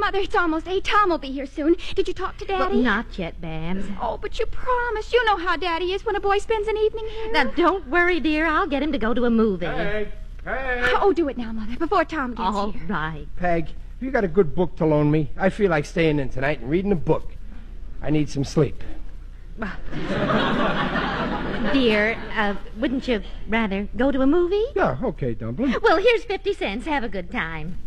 Mother, it's almost 8. Tom will be here soon. Did you talk to Daddy? Not yet, Babs. Oh, but you promised. You know how Daddy is when a boy spends an evening here. Now, don't worry, dear. I'll get him to go to a movie. Hey. Oh, do it now, Mother, before Tom gets All here. right. Peg, you got a good book to loan me? I feel like staying in tonight and reading a book. I need some sleep. Dear, wouldn't you rather go to a movie? Yeah, okay, Dumpling. Well, here's 50 cents. Have a good time.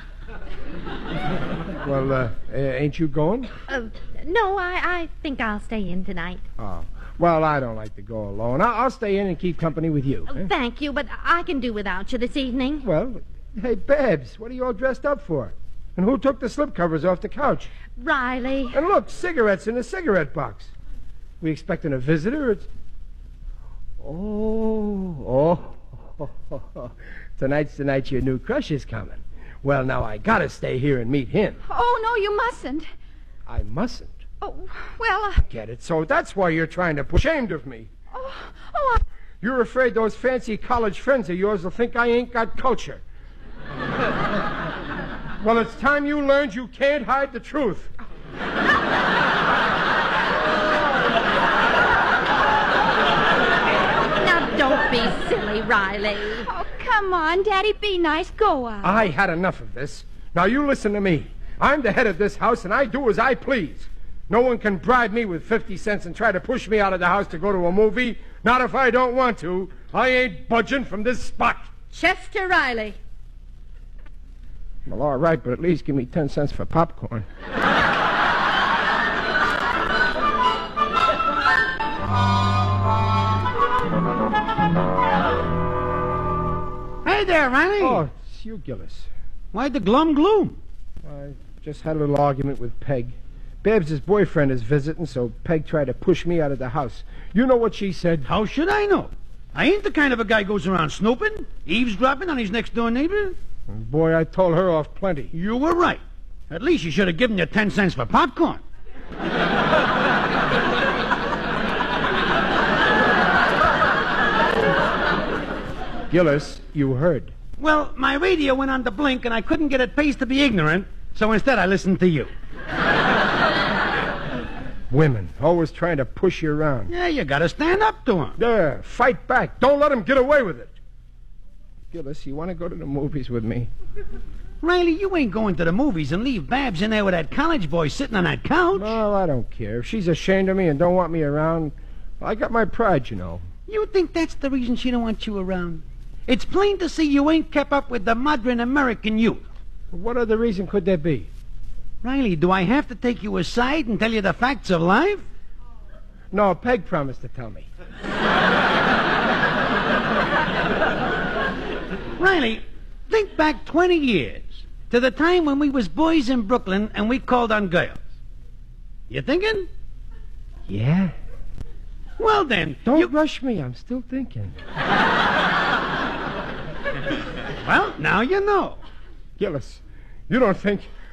Well, ain't you going? No, I think I'll stay in tonight. Oh, well, I don't like to go alone. I'll stay in and keep company with you. Thank you, but I can do without you this evening. Well, hey, Babs, what are you all dressed up for? And who took the slipcovers off the couch? Riley. And look, cigarettes in a cigarette box. We expecting a visitor? It's... Oh. Tonight's the night your new crush is coming. Well, now I gotta stay here and meet him. Oh, no, you mustn't. I mustn't. Oh, well, Get it? So that's why you're trying to push ashamed of me. You're afraid those fancy college friends of yours will think I ain't got culture. Well, it's time you learned you can't hide the truth. Now, don't be silly, Riley. Oh, come on, Daddy, be nice. Go on. I had enough of this. Now you listen to me. I'm the head of this house, and I do as I please. No one can bribe me with 50 cents and try to push me out of the house to go to a movie. Not if I don't want to. I ain't budging from this spot. Chester Riley. Well, all right, but at least give me 10 cents for popcorn. Hey there, Riley. Oh, it's you, Gillis. Why the glum gloom? I just had a little argument with Peg. Babs' boyfriend is visiting, so Peg tried to push me out of the house. You know what she said? How should I know? I ain't the kind of a guy goes around snooping, eavesdropping on his next-door neighbor. Boy, I told her off plenty. You were right. At least you should have given you 10 cents for popcorn. Gillis, you heard. Well, my radio went on to blink, and I couldn't get it paced to be ignorant, so instead I listened to you. Women, always trying to push you around. Yeah, you gotta stand up to them. Yeah, fight back. Don't let them get away with it. Gillis, you want to go to the movies with me? Riley, you ain't going to the movies and leave Babs in there with that college boy sitting on that couch. No, I don't care. If she's ashamed of me and don't want me around, I got my pride, you know. You think that's the reason she don't want you around? It's plain to see you ain't kept up with the modern American youth. What other reason could there be? Riley, do I have to take you aside and tell you the facts of life? No, Peg promised to tell me. Riley, think back 20 years to the time when we was boys in Brooklyn and we called on girls. You thinking? Yeah? Well then, Don't rush me. I'm still thinking. Well, now you know. Gillis, you don't think